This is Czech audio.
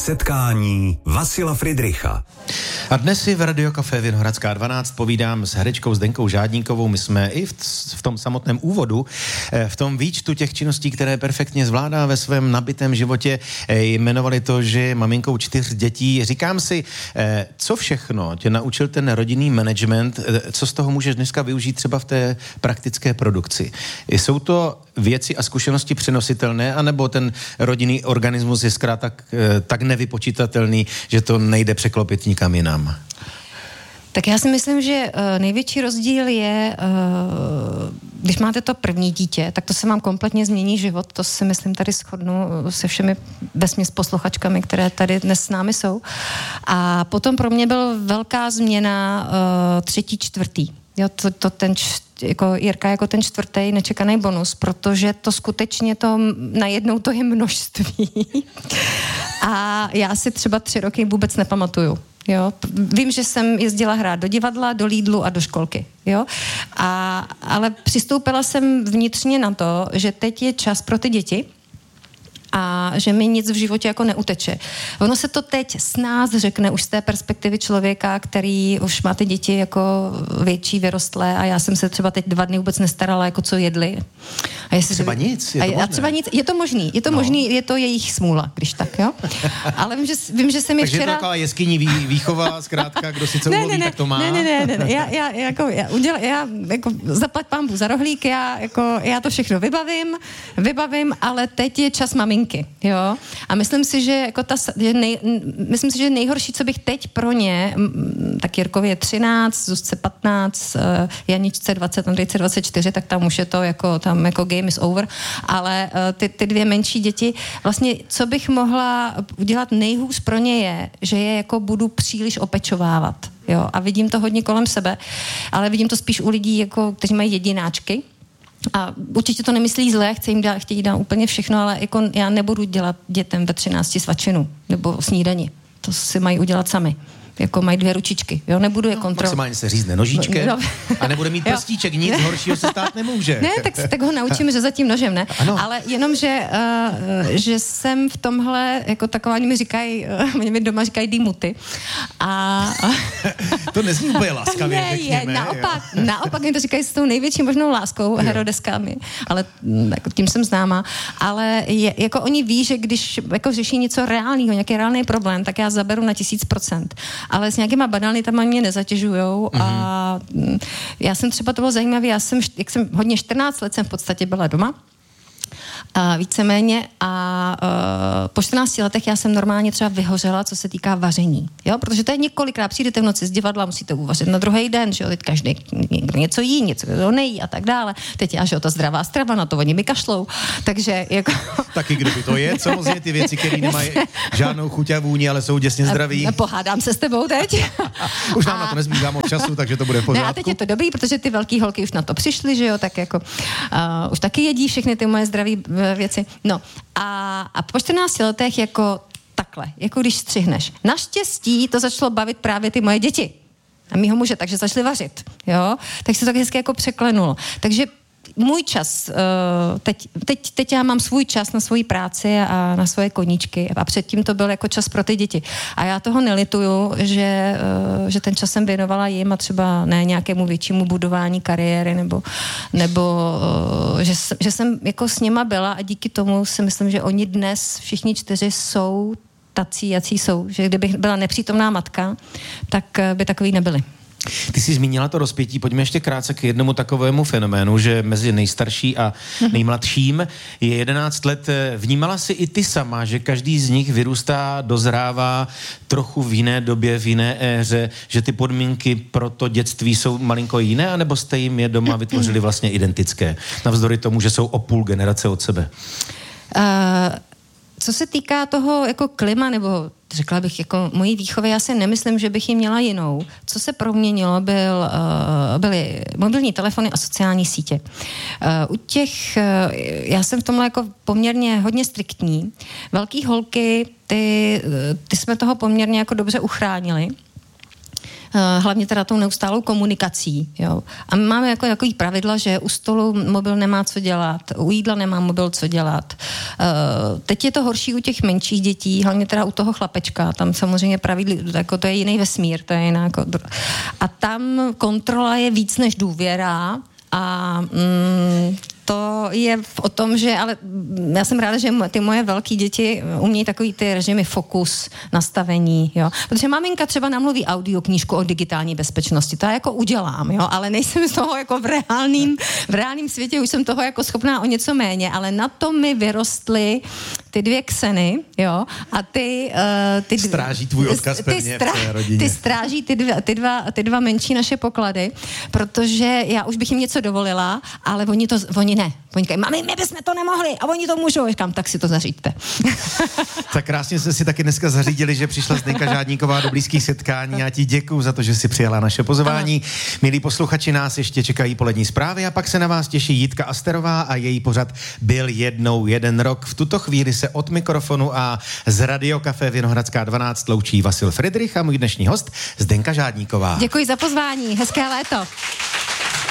setkání Vasila Fridricha. A dnes si v Radiokafé Vinohradská 12 povídám s herečkou Zdenkou Žádníkovou. My jsme i v tom samotném úvodu, v tom výčtu těch činností, které perfektně zvládá ve svém nabitém životě, jmenovali to, že je maminkou 4 dětí. Říkám si, co všechno tě naučil ten rodinný management, co z toho můžeš dneska využít třeba v té praktické produkci. Jsou to věci a zkušenosti přenositelné, anebo ten rodinný organismus je zkrátka tak nevypočitatelný, že to nejde překlopit nikam jinam? Tak já si myslím, že největší rozdíl je, když máte to první dítě, tak to se vám kompletně změní život, to si myslím tady shodnu se všemi vesměs posluchačkami, které tady dnes s námi jsou. A potom pro mě byla velká změna 3., 4. Jo, jako Jirka jako ten 4. nečekaný bonus, protože to skutečně to najednou to je množství. A já si třeba 3 roky vůbec nepamatuju. Jo? Vím, že jsem jezdila hrát do divadla, do Lidlu a do školky. Jo? Ale přistoupila jsem vnitřně na to, že teď je čas pro ty děti a že mi nic v životě jako neuteče. Ono se to teď s nás řekne už z té perspektivy člověka, který už má ty děti jako větší, vyrostlé a já jsem se třeba teď 2 dny vůbec nestarala, jako co jedli. A třeba nic, je to možné. A třeba nic, je to možný, je to jejich smůla, když tak, jo. Ale vím, že jsem je takže včera... Takže je to taková jeskyní výchova, zkrátka, kdo si co uloví, tak to má. Ne. Já zaplať pánbůh za rohlík, já to všechno vybavím, ale teď je čas maminky, jo. A myslím si, že jako že nejhorší, co bych teď pro ně, tak Jirkově 13, Zuzce 15, Janičce 20, Andrejce 24, tak tam už je to jako game is over, ale ty 2 menší děti, vlastně, co bych mohla udělat nejhůř pro ně je, že je jako budu příliš opečovávat, jo, a vidím to hodně kolem sebe, ale vidím to spíš u lidí, jako, kteří mají jedináčky. A určitě to nemyslí zle, chtějí dát úplně všechno, ale jako já nebudu dělat dětem ve 13 svačinu nebo snídani. To si mají udělat sami. Jako mají 2 ručičky, jo, nebudu je kontrolovat. Maximálně se řízne nožíčkem a nebude mít prstíček, nic horšího se stát nemůže. Ne, tak ho naučím řezat tím nožem, ne? Ano. Ale jenom, že jsem v tomhle, jako taková, oni mi doma říkají dýmuty. To nezní úplně laskavě, řekněme. Naopak mi to říkají s tou největší možnou láskou, herodeskami, ale jako tím jsem známá. Ale jako oni ví, že když jako řeší něco reálného, nějaký reálný problém, tak já zaberu na 1000%. Ale s nějakýma banalitama mě nezatěžujou a já jsem třeba, to bylo zajímavé, jak jsem hodně 14 let jsem v podstatě byla doma, víceméně a po 14 letech já jsem normálně třeba vyhořela, co se týká vaření, jo, protože to je několikrát, přijdete v noci z divadla, musíte uvařit na druhý den, že jo, teď každý někdo něco jí, něco nejí a tak dále, teď já, že jo, ta zdravá strava, na to oni mi kašlou, takže jako... Taky kdo by to je, samozřejmě ty věci, které nemají žádnou chuť a vůni, ale jsou děsně zdraví. Pohádám se s tebou teď. Už nám na to nezbývá moc času, takže to bude v pořádku. Ne, a teď je to dobrý, protože ty velký holky už na to přišly, že jo, tak jako už taky jedí všechny ty moje zdraví věci. No a po 14 letech jako takhle, jako když střihneš. Naštěstí to začalo bavit právě ty moje děti a mýho muže, takže začali vařit, jo. Tak se to tak hezky jako překlenulo. Takže můj čas, teď já mám svůj čas na svoji práci a na svoje koníčky a předtím to byl jako čas pro ty děti. A já toho nelituju, že ten čas jsem věnovala jim a třeba ne nějakému většímu budování kariéry nebo že jsem jako s nima byla a díky tomu si myslím, že oni dnes všichni 4 jsou tací, jací jsou. Že kdybych byla nepřítomná matka, tak by takový nebyli. Ty jsi zmínila to rozpětí, pojďme ještě krátce k jednomu takovému fenoménu, že mezi nejstarší a nejmladším je 11 let. Vnímala jsi i ty sama, že každý z nich vyrůstá, dozrává trochu v jiné době, v jiné éře, že ty podmínky pro to dětství jsou malinko jiné, anebo jste jim je doma vytvořili vlastně identické, navzdory tomu, že jsou o půl generace od sebe? Co se týká toho jako klima, nebo řekla bych jako mojí výchovy, já si nemyslím, že bych ji měla jinou. Co se proměnilo, byly mobilní telefony a sociální sítě. U těch, já jsem v tomhle jako poměrně hodně striktní. Velký holky, ty jsme toho poměrně jako dobře uchránili. hlavně teda tou neustálou komunikací. Jo. A my máme jako takový pravidla, že u stolu mobil nemá co dělat, u jídla nemá mobil co dělat. Teď je to horší u těch menších dětí, hlavně teda u toho chlapečka, tam samozřejmě pravidlo, jako to je jiný vesmír, to je jiná jako, a tam kontrola je víc než důvěra a to je o tom, že, ale já jsem ráda, že ty moje velké děti umějí takový ty režimy fokus, nastavení, jo. Protože maminka třeba namluví audioknížku o digitální bezpečnosti, to já jako udělám, jo, ale nejsem z toho jako v reálným světě, už jsem toho jako schopná o něco méně, ale na to mi vyrostly ty dvě Kseny, jo, a ty stráží tvůj odkaz pevně v té rodině. Ty stráží ty dva menší naše poklady, protože já už bych jim něco dovolila, ale oni ne. Oni říkají, mami, my bychom to nemohli a oni to můžou. Říkám, tak si to zaříďte. Tak krásně jsme si taky dneska zařídili, že přišla Zdenka Žádníková do blízkých setkání. Já ti děkuju za to, že si přijala naše pozvání. Milí posluchači, nás ještě čekají polední zprávy a pak se na vás těší Jitka Asterová a její pořad Byl jednou jeden rok. V tuto chvíli se od mikrofonu a z Radio Café Vinohradská 12 loučí Vasil Fridrich a můj dnešní host Zdenka Žádníková. Děkuji za pozvání, hezké léto.